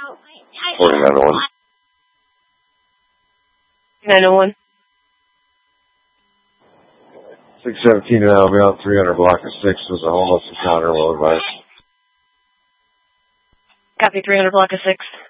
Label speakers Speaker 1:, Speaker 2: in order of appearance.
Speaker 1: 4901.
Speaker 2: 901.
Speaker 1: 617 and I'll be on 300 block of 6 was a homeless encounter. Well advised.
Speaker 2: Copy 300 block of 6.